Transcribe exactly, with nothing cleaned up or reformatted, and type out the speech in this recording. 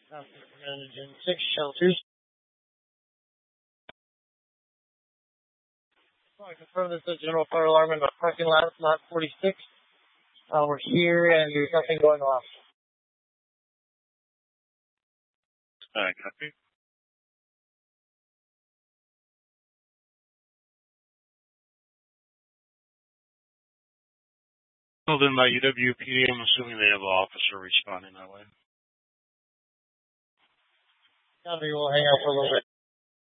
Engine six shelters. I confirm this is a general fire alarm in the parking lot, lot forty-six. Uh, we're here and there's nothing going off. Uh, copy. Well, then by U W P D, I'm assuming they have an officer responding that way. Copy, we'll hang out for a little bit.